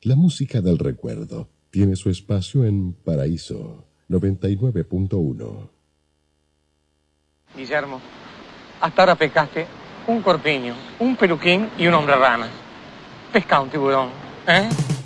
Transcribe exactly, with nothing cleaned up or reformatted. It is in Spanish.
La música del recuerdo tiene su espacio en Paraíso noventa y nueve punto uno. Guillermo, hasta ahora pescaste un corpiño, un peluquín y un hombre rana. Pesca un tiburón, ¿eh?